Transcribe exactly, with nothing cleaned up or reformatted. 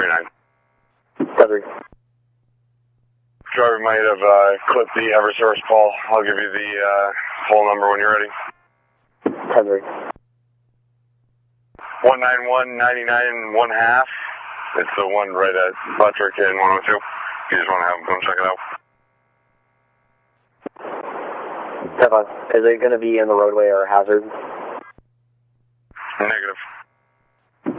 three nine. Copy. Driver might have uh, clipped the Eversource call. I'll give you the uh, full number when you're ready. Copy. one nine one, ninety-nine and one half. It's the one right at Buttrick in one oh two. If you just want to have them come check it out. Stefan, is it going to be in the roadway or a hazard?